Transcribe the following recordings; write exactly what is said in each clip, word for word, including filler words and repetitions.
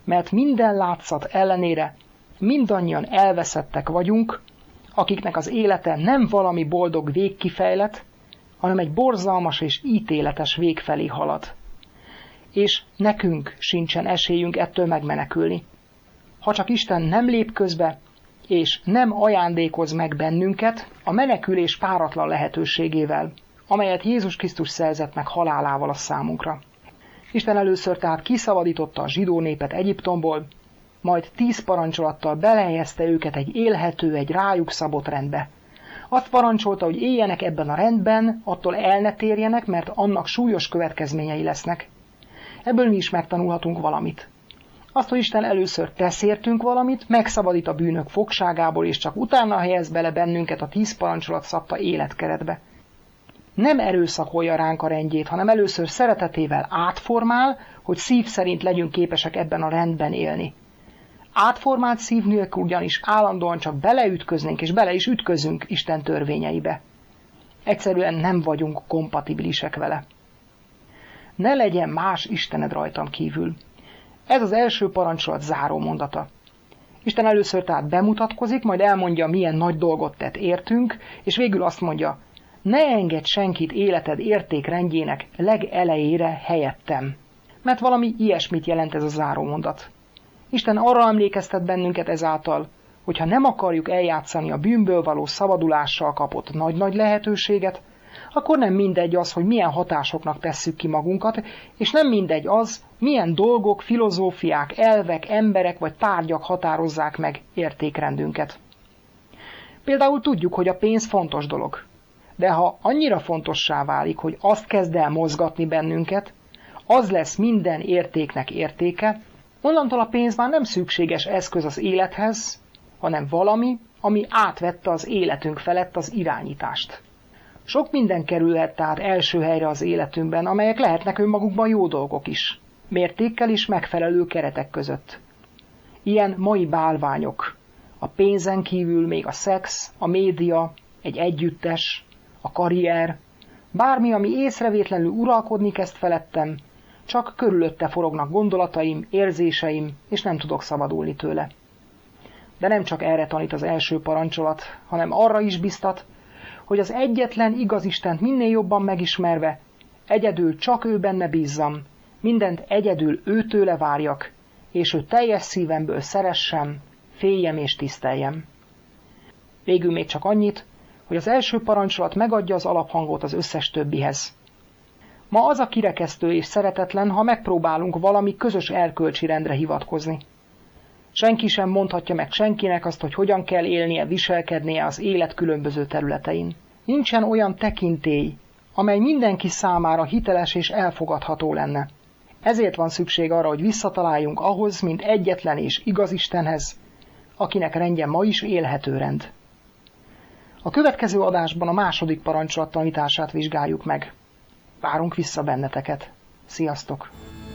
mert minden látszat ellenére mindannyian elveszettek vagyunk, akiknek az élete nem valami boldog végkifejlet, hanem egy borzalmas és ítéletes vég felé halad. És nekünk sincsen esélyünk ettől megmenekülni. Ha csak Isten nem lép közbe, és nem ajándékoz meg bennünket a menekülés páratlan lehetőségével, amelyet Jézus Krisztus szerzett meg halálával a számunkra. Isten először tehát kiszabadította a zsidó népet Egyiptomból, majd tíz parancsolattal belehelyezte őket egy élhető, egy rájuk szabott rendbe. Azt parancsolta, hogy éljenek ebben a rendben, attól el ne térjenek, mert annak súlyos következményei lesznek. Ebből mi is megtanulhatunk valamit. Azt, hogy Isten először tesz értünk valamit, megszabadít a bűnök fogságából, és csak utána helyez bele bennünket a tíz parancsolat szabta életkeretbe. Nem erőszakolja ránk a rendjét, hanem először szeretetével átformál, hogy szív szerint legyünk képesek ebben a rendben élni. Átformált szív nélkül ugyanis állandóan csak beleütköznénk, és bele is ütközünk Isten törvényeibe. Egyszerűen nem vagyunk kompatibilisek vele. Ne legyen más Istened rajtam kívül. Ez az első parancsolat záró mondata. Isten először tehát bemutatkozik, majd elmondja, milyen nagy dolgot tett értünk, és végül azt mondja, ne engedj senkit életed értékrendjének legelejére helyettem. Mert valami ilyesmit jelent ez a záró mondat. Isten arra emlékeztet bennünket ezáltal, hogyha nem akarjuk eljátszani a bűnből való szabadulással kapott nagy-nagy lehetőséget, akkor nem mindegy az, hogy milyen hatásoknak tesszük ki magunkat, és nem mindegy az, milyen dolgok, filozófiák, elvek, emberek vagy tárgyak határozzák meg értékrendünket. Például tudjuk, hogy a pénz fontos dolog, de ha annyira fontossá válik, hogy azt kezd el mozgatni bennünket, az lesz minden értéknek értéke, onnantól a pénz már nem szükséges eszköz az élethez, hanem valami, ami átvette az életünk felett az irányítást. Sok minden kerülhet tehát első helyre az életünkben, amelyek lehetnek önmagukban jó dolgok is, mértékkel is megfelelő keretek között. Ilyen mai bálványok, a pénzen kívül még a szex, a média, egy együttes, a karrier, bármi, ami észrevétlenül uralkodni kezd felettem, csak körülötte forognak gondolataim, érzéseim, és nem tudok szabadulni tőle. De nem csak erre tanít az első parancsolat, hanem arra is biztat, hogy az egyetlen igaz Istent minél jobban megismerve, egyedül csak ő benne bízzam, mindent egyedül őtőle várjak, és ő teljes szívemből szeressem, féljem és tiszteljem. Végül még csak annyit, hogy az első parancsolat megadja az alaphangot az összes többihez. Ma az a kirekesztő és szeretetlen, ha megpróbálunk valami közös erkölcsi rendre hivatkozni. Senki sem mondhatja meg senkinek azt, hogy hogyan kell élnie, viselkednie az élet különböző területein. Nincsen olyan tekintély, amely mindenki számára hiteles és elfogadható lenne. Ezért van szükség arra, hogy visszataláljunk ahhoz, mint egyetlen és igaz Istenhez, akinek rendje ma is élhető rend. A következő adásban a második parancsolat tanítását vizsgáljuk meg. Várunk vissza benneteket. Sziasztok!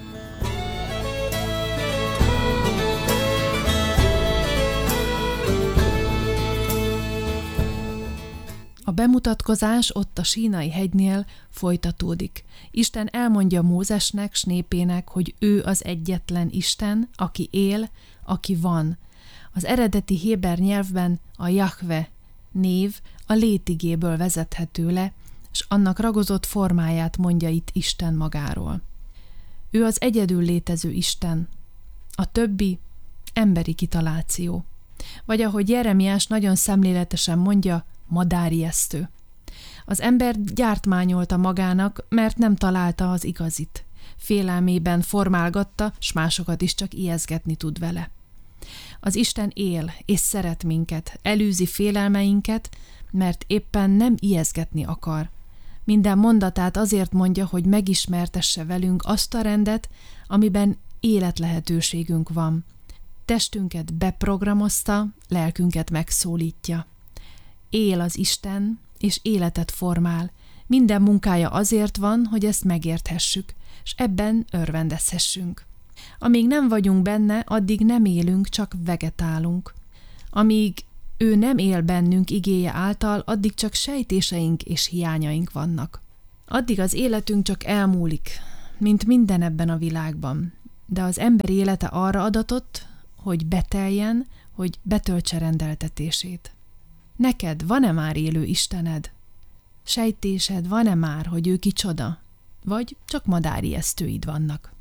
A bemutatkozás ott a Sínai hegynél folytatódik. Isten elmondja Mózesnek, s népének, hogy ő az egyetlen Isten, aki él, aki van. Az eredeti héber nyelvben a Jahve név a létigéből vezethető le, és annak ragozott formáját mondja itt Isten magáról. Ő az egyedül létező Isten, a többi emberi kitaláció. Vagy ahogy Jeremiás nagyon szemléletesen mondja, madárijesztő. Az ember gyártmányolta magának, mert nem találta az igazit. Félelmében formálgatta, s másokat is csak ijeszgetni tud vele. Az Isten él és szeret minket, elűzi félelmeinket, mert éppen nem ijeszgetni akar. Minden mondatát azért mondja, hogy megismertesse velünk azt a rendet, amiben életlehetőségünk van. Testünket beprogramozta, lelkünket megszólítja. Él az Isten, és életet formál. Minden munkája azért van, hogy ezt megérthessük, és ebben örvendezhessünk. Amíg nem vagyunk benne, addig nem élünk, csak vegetálunk. Amíg ő nem él bennünk igéje által, addig csak sejtéseink és hiányaink vannak. Addig az életünk csak elmúlik, mint minden ebben a világban. de az ember élete arra adatott, hogy beteljen, hogy betöltse rendeltetését. Neked van-e már élő Istened? Sejtésed van-e már, hogy ő kicsoda? Vagy csak madárijesztőid vannak?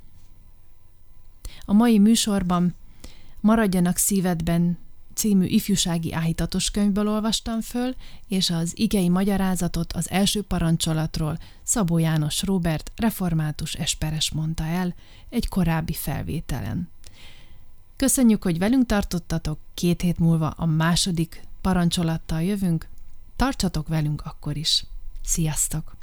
A mai műsorban Maradjanak szívedben című ifjúsági áhítatos könyvből olvastam föl, és az igei magyarázatot az első parancsolatról Szabó János Róbert református esperes mondta el egy korábbi felvételen. Köszönjük, hogy velünk tartottatok, két hét múlva a második parancsolattal jövünk, tartsatok velünk akkor is. Sziasztok!